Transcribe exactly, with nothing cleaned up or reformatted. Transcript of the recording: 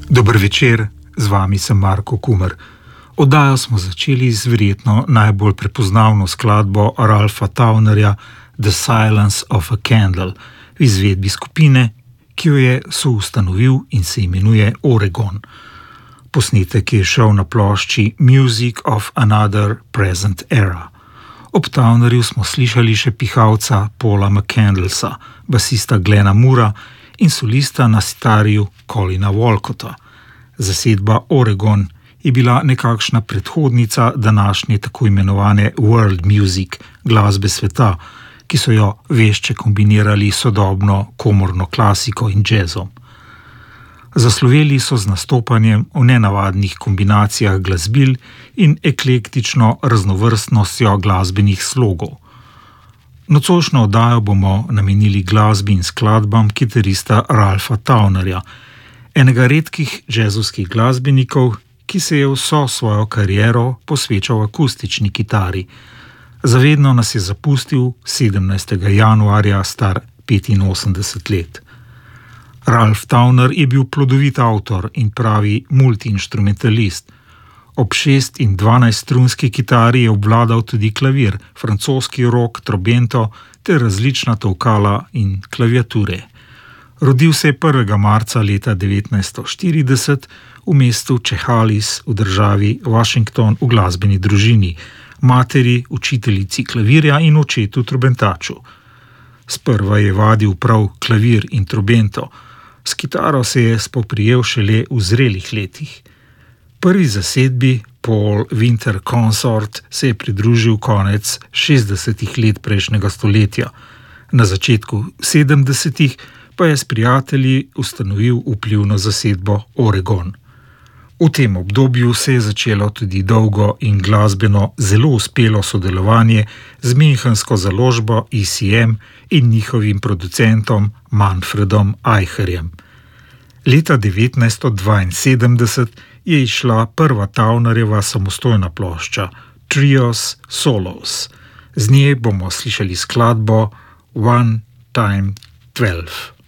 Dober večer, z vami sem Marko Kumer. Oddajo smo začeli z verjetno najbolj prepoznavno skladbo Ralpha Townerja The Silence of a Candle v izvedbi skupine, ki jo je soustanovil in se imenuje Oregon. Posnetek je šel na plošči Music of Another Present Era. Ob Townerju smo slišali še pihalca Paula McCandlesa, basista Glena Moora in solista na sitariju Colina Walcotta. Zasedba Oregon je bila nekakšna predhodnica današnje tako imenovane world music, glasbe sveta, ki so jo vešče kombinirali sodobno komorno klasiko in jazzom. Zasloveli so z nastopanjem v nenavadnih kombinacijah glasbil in eklektično raznovrstnostjo glasbenih slogov. Nocojšnjo oddajo bomo namenili glasbi in skladbam kitarista Ralpha Townerja, enega redkih jazzovskih glasbenikov, ki se je vso svojo kariero posvečal akustični kitari. Zavedno nas je zapustil sedemnajstega januarja star petinosemdeset let. Ralph Towner je bil plodovit avtor in pravi multiinštrumentalist. Ob šest- in dvanajststrunski kitari je obvladal tudi klavir, francoski rog, trobento ter različna tolkala in klaviature. Rodil se je prvega marca leta devetnajststo štirideset v mestu Chehalis v državi Washington v glasbeni družini, materi, učiteljici klavirja in očetu trobentaču. Sprva je vadil prav klavir in trobento, s kitaro se je spoprijel šele v zrelih letih. Prvi zasedbi, Paul Winter Consort, se je pridružil konec šestdesetih let prejšnjega stoletja. Na začetku sedemdesetih pa je s prijatelji ustanovil vplivno zasedbo Oregon. V tem obdobju se je začelo tudi dolgo in glasbeno zelo uspelo sodelovanje z münchensko založbo E C M in njihovim producentom Manfredom Eicherjem. Leta devetnajststo dvainsedemdeset je izšla prva Townerjeva samostojna plošča Trios Solos. Z nje bomo slišali skladbo One Time Twelve.